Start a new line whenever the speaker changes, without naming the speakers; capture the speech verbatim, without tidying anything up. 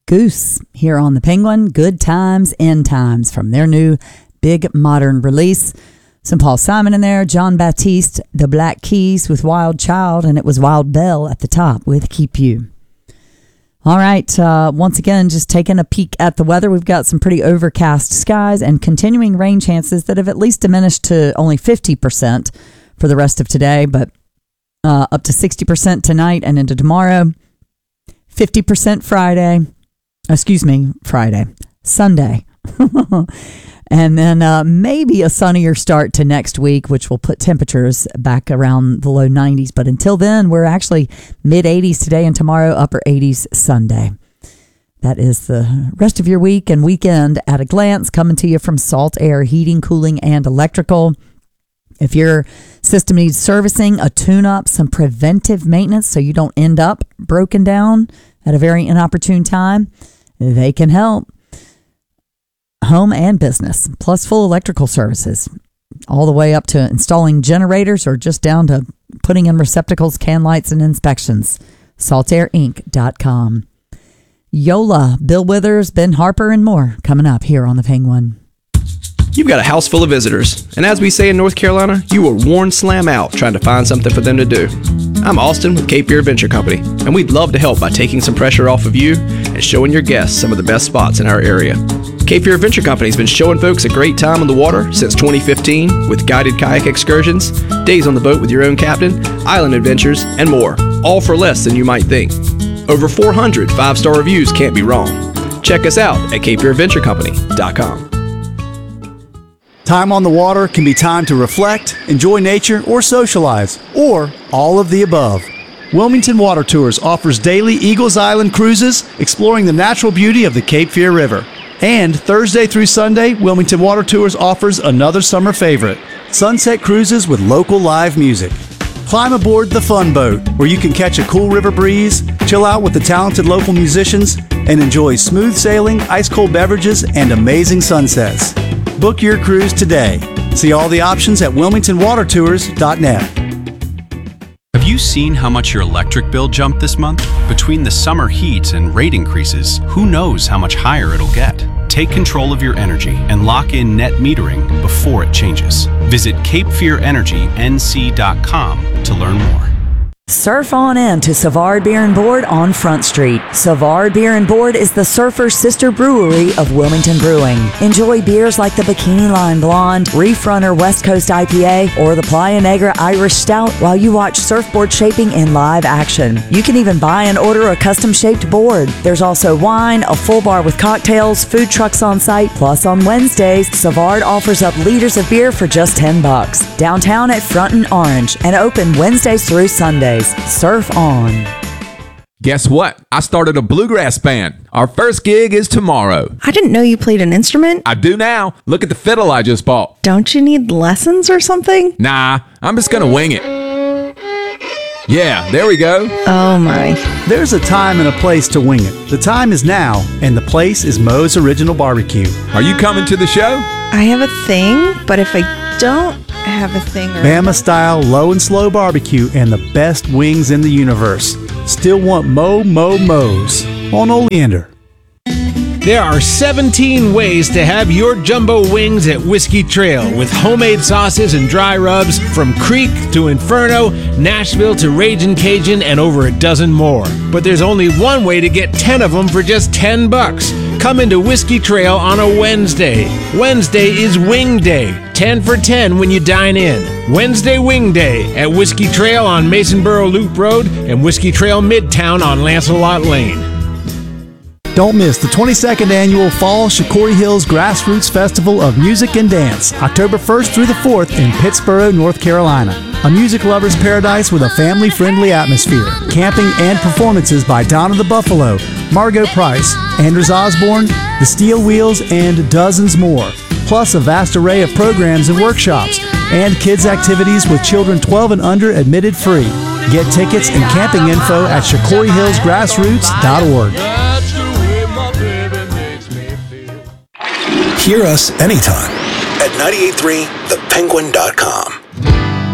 Goose here on the Penguin. Good Times, End Times from their new big modern release. Some Paul Simon in there, John Baptiste, The Black Keys with Wild Child, and it was Wild Bell at the top with Keep You. All right, uh, once again, just taking a peek at the weather. We've got some pretty overcast skies and continuing rain chances that have at least diminished to only fifty percent for the rest of today, but uh, up to sixty percent tonight and into tomorrow. fifty percent Friday. Excuse me, Friday. Sunday. And then uh, maybe a sunnier start to next week, which will put temperatures back around the low nineties. But until then, we're actually mid eighties today and tomorrow, upper eighties Sunday. That is the rest of your week and weekend at a glance, coming to you from Salt Air Heating, Cooling, and Electrical. If your system needs servicing, a tune-up, some preventive maintenance so you don't end up broken down at a very inopportune time, they can help. Home and business, plus full electrical services, all the way up to installing generators or just down to putting in receptacles, can lights, and inspections. salt air inc dot com. Yola, Bill Withers, Ben Harper, and more coming up here on the Penguin.
You've got a house full of visitors, and as we say in North Carolina, you were worn slam out trying to find something for them to do. I'm Austin with Cape Fear Adventure Company, and we'd love to help by taking some pressure off of you and showing your guests some of the best spots in our area. Cape Fear Adventure Company has been showing folks a great time on the water since twenty fifteen with guided kayak excursions, days on the boat with your own captain, island adventures, and more, all for less than you might think. Over four hundred five-star reviews can't be wrong. Check us out at cape fear adventure company dot com.
Time on the water can be time to reflect, enjoy nature, or socialize, or all of the above. Wilmington Water Tours offers daily Eagles Island cruises exploring the natural beauty of the Cape Fear River. And Thursday through Sunday, Wilmington Water Tours offers another summer favorite, sunset cruises with local live music. Climb aboard the Fun Boat, where you can catch a cool river breeze, chill out with the talented local musicians, and enjoy smooth sailing, ice-cold beverages, and amazing sunsets. Book your cruise today. See all the options at wilmington water tours dot net.
Have you seen how much your electric bill jumped this month? Between the summer heat and rate increases, who knows how much higher it'll get? Take control of your energy and lock in net metering before it changes. Visit cape fear energy n c dot com to learn more.
Surf on in to Savard Beer and Board on Front Street. Savard Beer and Board is the Surfer's sister brewery of Wilmington Brewing. Enjoy beers like the Bikini Line Blonde, Reef Runner West Coast I P A, or the Playa Negra Irish Stout while you watch surfboard shaping in live action. You can even buy and order a custom-shaped board. There's also wine, a full bar with cocktails, food trucks on site, plus on Wednesdays, Savard offers up liters of beer for just ten bucks. Downtown at Front and Orange, and open Wednesdays through Sundays. Surf on.
Guess what? I started a bluegrass band. Our first gig is tomorrow.
I didn't know you played an instrument.
I do now. Look at the fiddle I just bought.
Don't you need lessons or something?
Nah, I'm just gonna wing it. Yeah, there we go.
Oh my.
There's a time and a place to wing it. The time is now, and the place is Moe's Original Barbecue.
Are you coming to the show?
I have a thing, but if I don't have a thing or
Bama-style low and slow barbecue and the best wings in the universe. Still want Mo Mo Mo's on Oleander.
There are seventeen ways to have your jumbo wings at Whiskey Trail with homemade sauces and dry rubs from Creek to Inferno, Nashville to Ragin' Cajun, and over a dozen more. But there's only one way to get ten of them for just ten bucks. Come into Whiskey Trail on a Wednesday. Wednesday is Wing Day. ten for ten when you dine in. Wednesday Wing Day at Whiskey Trail on Masonboro Loop Road and Whiskey Trail Midtown on Lancelot Lane.
Don't miss the twenty-second annual Fall Shakori Hills Grassroots Festival of Music and Dance, October first through the fourth in Pittsboro, North Carolina. A music lover's paradise with a family-friendly atmosphere. Camping and performances by Donna the Buffalo, Margot Price, Anders Osborne, The Steel Wheels, and dozens more. Plus a vast array of programs and workshops, and kids' activities with children twelve and under admitted free. Get tickets and camping info at shakori hills grassroots dot org.
Hear us anytime at nine eight three the penguin dot com.